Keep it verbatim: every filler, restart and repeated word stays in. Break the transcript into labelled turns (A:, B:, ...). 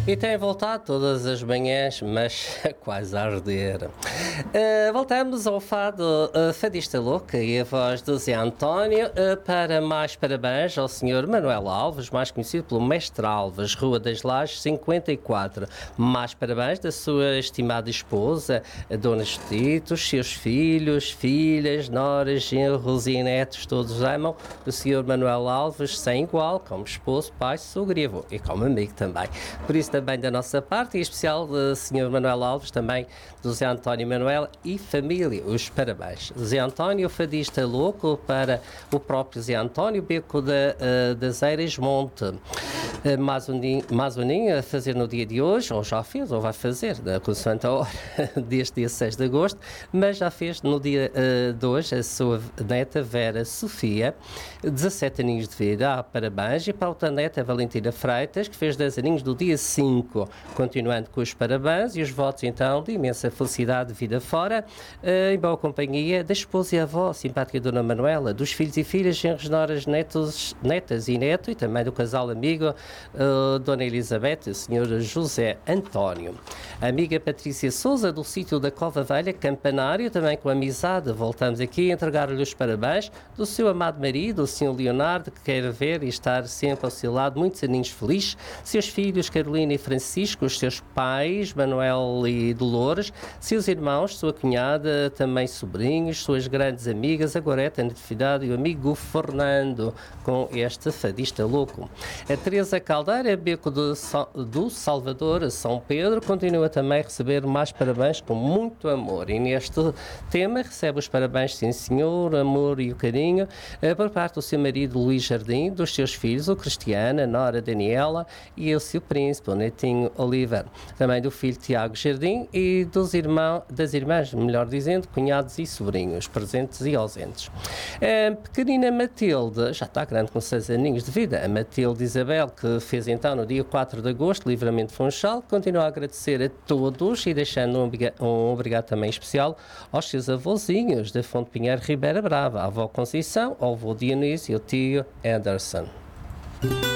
A: E tem voltado todas as manhãs, mas quase a arder. Uh, voltamos ao fado uh, Fadista Louca e a voz do Zé António uh, para mais parabéns ao senhor Manuel Alves, mais conhecido pelo Mestre Alves, Rua das Lajes cinquenta e quatro. Mais parabéns da sua estimada esposa, a Dona Judite, os seus filhos, filhas, noras, genros e netos, todos amam o senhor Manuel Alves sem igual, como esposo, pai, sogro e avô, e como amigo também. Por isso também da nossa parte, e em especial do senhor Manuel Alves, também do Zé António Manuel e família, os parabéns. Zé António, fadista louco, para o próprio Zé António, Beco da, uh, das Eiras Monte. Uh, mais, um dia, mais um ninho a fazer no dia de hoje, ou já fez, ou vai fazer, da consoante a hora, desde dia seis de agosto, mas já fez no dia uh, de hoje a sua neta Vera Sofia, dezassete aninhos de vida, ah, parabéns, e para a outra neta Valentina Freitas, que fez dez aninhos do dia cinco, continuando com os parabéns e os votos então de imensa felicidade de vida fora, uh, em boa companhia da esposa e avó, simpática Dona Manuela, dos filhos e filhas, genros, noras, netos, netas e neto, e também do casal amigo uh, Dona Elizabeth e o senhor José António. A amiga Patrícia Souza, do sítio da Cova Velha, Campanário, também com amizade, voltamos aqui a entregar-lhe os parabéns do seu amado marido, o senhor Leonardo, que quer ver e estar sempre ao seu lado, muitos aninhos felizes, seus filhos Carolina e Francisco, os seus pais, Manuel e Dolores, seus irmãos, sua cunhada, também sobrinhos, suas grandes amigas, a Goreta, a Natividade e o amigo Fernando, com este fadista louco. A Teresa Caldeira, Beco do, do Salvador, São Pedro, continua também a receber mais parabéns com muito amor. E neste tema recebe os parabéns, sim senhor, amor e o carinho, por parte do seu marido Luís Jardim, dos seus filhos, o Cristiano, a Nora Daniela e o seu príncipe, o Netinho Oliver. Também do filho Tiago Jardim e dos irmãos, das irmãs, melhor dizendo, cunhados e sobrinhos, presentes e ausentes. A pequenina Matilde, já está grande com seis aninhos de vida, a Matilde Isabel, que fez então no dia quatro de agosto, Livramento Funchal, continua a agradecer a todos e deixando um, um obrigado também especial aos seus avôzinhos da Fonte Pinheiro Ribeira Brava, a avó Conceição, ao avô Dionísio e o tio Anderson.